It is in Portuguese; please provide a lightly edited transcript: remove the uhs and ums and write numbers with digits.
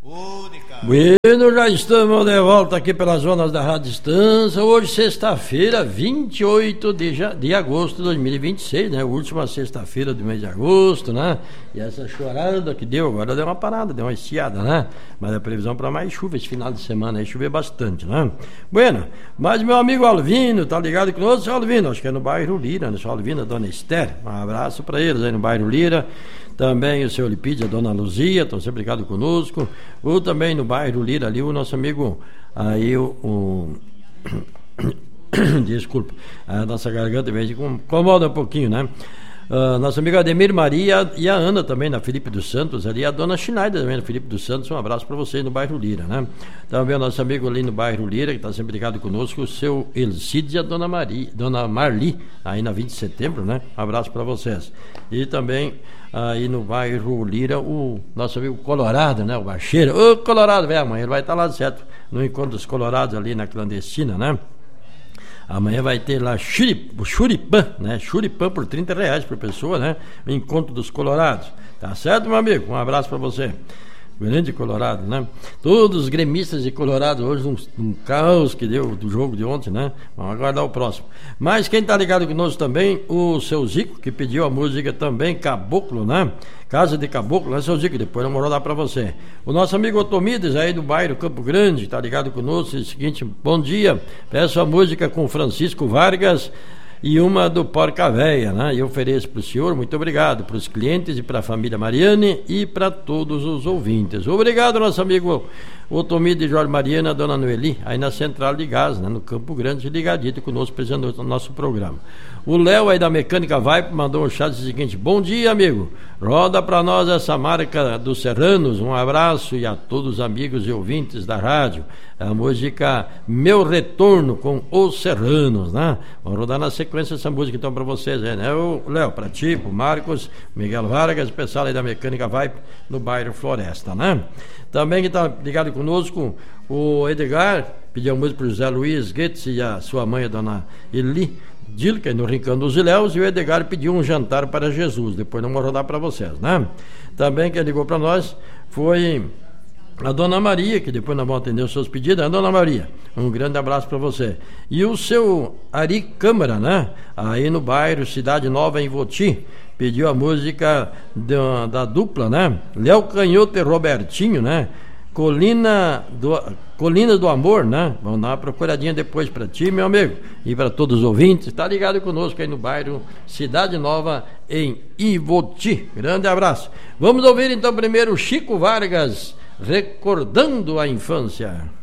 Bueno, já estamos de volta aqui pelas zonas da Rádio Distância. Hoje, sexta-feira, 28 de agosto de 2026, né? Última sexta-feira do mês de agosto, né? E essa chorada que deu, agora deu uma parada, deu uma estiada, né? Mas a previsão para mais chuva esse final de semana aí, chover bastante, né? Bueno, mas meu amigo Alvino, tá ligado conosco? Seu Alvino, acho que é no bairro Lira, né? Seu Alvino, a dona Esther, um abraço para eles aí no bairro Lira. Também o seu Lipídio, a dona Luzia, estão sempre ligados conosco. Ou também no bairro Lira ali, o nosso amigo aí, desculpa, a nossa garganta vem de incomoda um pouquinho, né? Nosso amigo Ademir Maria e a Ana também, na Felipe dos Santos, ali a dona Schneider também, na Felipe dos Santos, um abraço para vocês no bairro Lira, né? Também o nosso amigo ali no bairro Lira, que está sempre ligado conosco, o seu Elcides e a dona Marli, aí na 20 de setembro, né? Um abraço para vocês. E também aí no bairro Lira, o nosso amigo Colorado, né? O Bacheira. Ô Colorado, velho, amanhã ele vai estar lá, certo? No encontro dos Colorados ali na clandestina, né? Amanhã vai ter lá churipã, né? Churipã por R$30 por pessoa, né? O encontro dos Colorados. Tá certo, meu amigo? Um abraço para você. Grande Colorado, né? Todos os gremistas de Colorado hoje, um caos que deu do jogo de ontem, né? Vamos aguardar o próximo. Mas quem tá ligado conosco também, o seu Zico, que pediu a música também, Caboclo, né? Casa de Caboclo, né, seu Zico? Depois eu vou lá pra você. O nosso amigo Otomides, aí do bairro Campo Grande, tá ligado conosco? É o seguinte, bom dia. Peço a música com Francisco Vargas e uma do Porca Véia, né? E ofereço para o senhor, muito obrigado, para os clientes e para a família Mariane e para todos os ouvintes. Obrigado, nosso amigo Otomide Jorge Mariana, a dona Noeli, aí na Central de Gás, né? No Campo Grande, ligadito conosco, presente no nosso programa. O Léo aí da Mecânica Vibe mandou um chat seguinte: bom dia, amigo, roda para nós essa marca dos Serranos, um abraço e a todos os amigos e ouvintes da rádio. A música Meu Retorno com os Serranos, né? Vamos rodar na sequência essa música então para vocês, né? O Léo, para ti, pro Marcos, Miguel Vargas, o pessoal aí da Mecânica Vibe no bairro Floresta, né? Também que está ligado conosco, o Edgar pediu a música para o José Luiz Goetz e a sua mãe, a dona Eli Dilke, no Rincão dos Ilhéus, e o Edgar pediu um jantar para Jesus. Depois não vou rodar para vocês, né? Também quem ligou para nós foi a dona Maria, que depois nós vamos atender os seus pedidos. A dona Maria, um grande abraço para você. E o seu Ari Câmara, né? Aí no bairro Cidade Nova, em Voti, pediu a música da dupla, né? Léo Canhoto e Robertinho, né? Colinas do Amor, né? Vamos dar uma procuradinha depois para ti, meu amigo, e para todos os ouvintes. Está ligado conosco aí no bairro Cidade Nova, em Ivoti. Grande abraço. Vamos ouvir então primeiro Chico Vargas, Recordando a Infância.